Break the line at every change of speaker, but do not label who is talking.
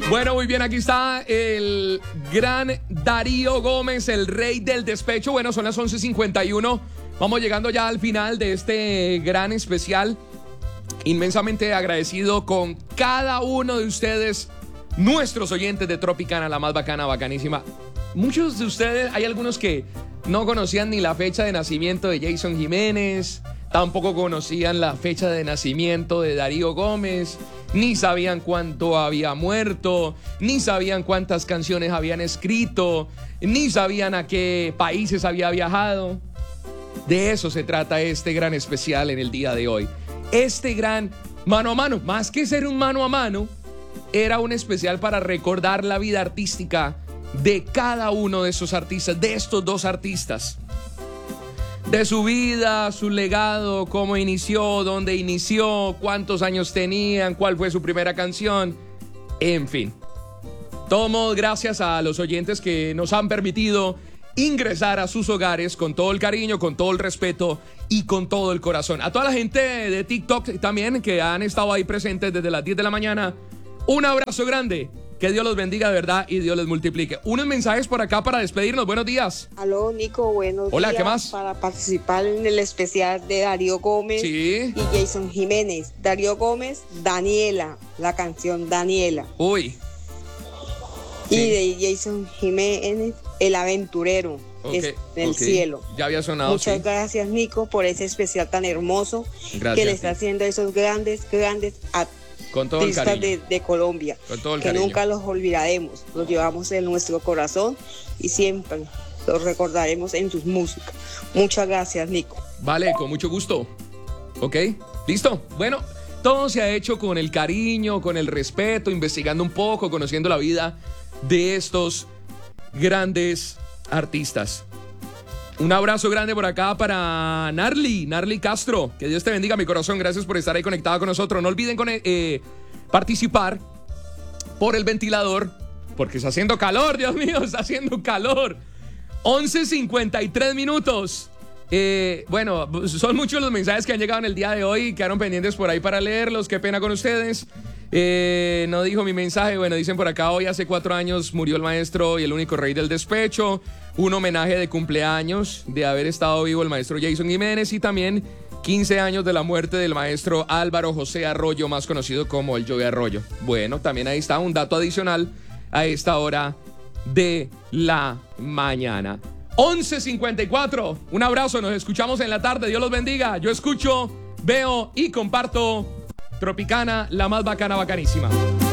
Bueno, muy bien, aquí está el gran Darío Gómez, el rey del despecho. Bueno, son las 11:51. Vamos llegando ya al final de este gran especial. Inmensamente agradecido con cada uno de ustedes, nuestros oyentes de Tropicana, la más bacana, bacanísima. Muchos de ustedes, hay algunos que no conocían ni la fecha de nacimiento de Jason Jiménez, tampoco conocían la fecha de nacimiento de Darío Gómez, ni sabían cuánto había muerto, ni sabían cuántas canciones habían escrito, ni sabían a qué países había viajado. De eso se trata este gran especial en el día de hoy. Este gran mano a mano, más que ser un mano a mano, era un especial para recordar la vida artística de cada uno de esos artistas, de estos dos artistas. De su vida, su legado, cómo inició, dónde inició, cuántos años tenían, cuál fue su primera canción, en fin. Todos modos, gracias a los oyentes que nos han permitido ingresar a sus hogares con todo el cariño, con todo el respeto y con todo el corazón. A toda la gente de TikTok también que han estado ahí presentes desde las 10 de la mañana, un abrazo grande. Que Dios los bendiga de verdad y Dios les multiplique. Unos mensajes por acá para despedirnos. Buenos días.
Aló, Nico, buenos días.
Hola, ¿qué más?
Para participar en el especial de Darío Gómez
Sí.
y Jason Jiménez. Darío Gómez, Daniela, la canción Daniela.
Uy.
Y
Sí.
de Jason Jiménez, El Aventurero,
Okay,
del cielo.
Ya había sonado.
Muchas
sí.
gracias, Nico, por ese especial tan hermoso
Gracias
que le
a
está
ti.
haciendo a esos grandes
Con todo el
artistas
cariño.
de Colombia.
Con todo el
que
cariño.
nunca los olvidaremos, los llevamos en nuestro corazón y siempre los recordaremos en sus músicas. Muchas gracias, Nico.
Vale, con mucho gusto. ¿Ok? ¿Listo? Bueno, todo se ha hecho con el cariño, con el respeto, investigando un poco, conociendo la vida de estos grandes artistas. Un abrazo grande por acá para Narly Castro. Que Dios te bendiga, mi corazón. Gracias por estar ahí conectado con nosotros. No olviden participar por el ventilador, porque está haciendo calor, Dios mío, está haciendo calor. 11:53 minutos. Bueno, son muchos los mensajes que han llegado en el día de hoy. Quedaron pendientes por ahí para leerlos. Qué pena con ustedes. No dijo mi mensaje. Bueno, dicen por acá: hoy hace 4 años murió el maestro y el único rey del despecho. Un homenaje de cumpleaños de haber estado vivo el maestro Jason Jiménez y también 15 años de la muerte del maestro Álvaro José Arroyo, más conocido como el Joey Arroyo. Bueno, también ahí está un dato adicional a esta hora de la mañana. 11:54. Un abrazo, nos escuchamos en la tarde. Dios los bendiga. Yo escucho, veo y comparto Tropicana, la más bacana, bacanísima.